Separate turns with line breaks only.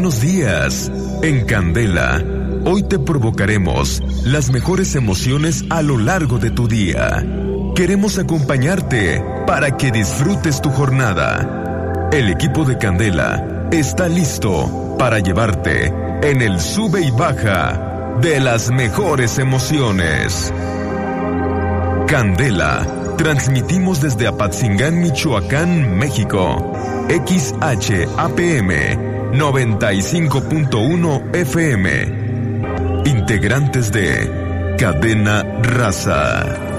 buenos días. En Candela, hoy te provocaremos las mejores emociones a lo largo de tu día. Queremos acompañarte para que disfrutes tu jornada. El equipo de Candela está listo para llevarte en el sube y baja de las mejores emociones. Candela, transmitimos desde Apatzingán, Michoacán, México. XHAPM 95.1 FM. Integrantes de Cadena Raza.